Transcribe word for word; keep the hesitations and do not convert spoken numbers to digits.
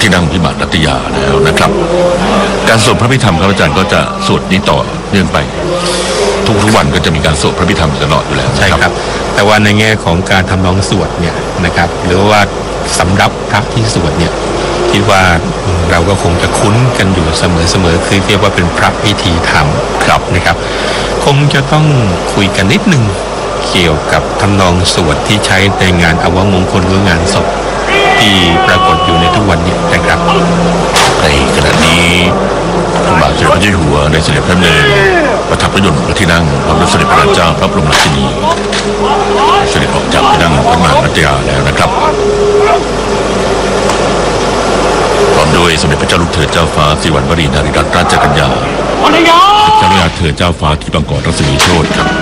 ที่นั่งพิมานรัตยาแล้วนะครับการสวดพระพิธรรมครับอาจารย์ก็จะสวดนี้ต่อเนื่องไปทุกๆวันก็จะมีการสวดพระพิธรรมตลอดอยู่แล้วใช่ครับแต่ว่าในแง่ของการทำนองสวดเนี่ยนะครับหรือว่าสำรับพระที่สวดเนี่ยคิดว่าเราก็คงจะคุ้นกันอยู่เสมอๆคือเรียกว่าเป็นพระพิธีธรรมครับนะครับคงจะต้องคุยกันนิดนึงเกี่ยวกับทำนองสวดที่ใช้ในงานอวมงคลหรืองานศพที่ปรากฏอยู่ในทุกวันนี้นะครับในขณะนี้พระบาทสมเด็จพระเจ้าอยู่หัวได้เสด็จพระดำเนินประทับพระยนต์พระที่นั่งพระบรมสมเด็จพระนางเจ้าพระบรมราชินีเสด็จออกจากที่นั่งพระมหารัตยาแล้วนะครับพร้อมด้วยสมเด็จพระเจ้าลูกเธอเจ้าฟ้าสิริวัณวรีนารีรัตนราชกัญญาเจ้าพระยาเธอเจ้าฟ้าที่บางกอกรัศมีโชติครับ